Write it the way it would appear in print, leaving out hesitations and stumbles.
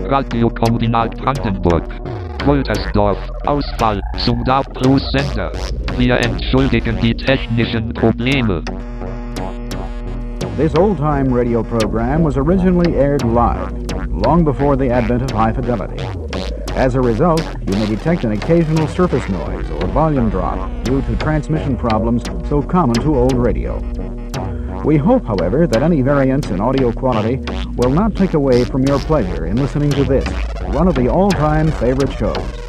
Radiokombinat Brandenburg. Woltersdorf, Ausfall, zum DAB Plus Sender. Wir entschuldigen die technischen Probleme. This old-time radio program was originally aired live, long before the advent of high fidelity. As a result, you may detect an occasional surface noise or volume drop due to transmission problems so common to old radio. We hope, however, that any variance in audio quality will not take away from your pleasure in listening to this, one of the all-time favorite shows.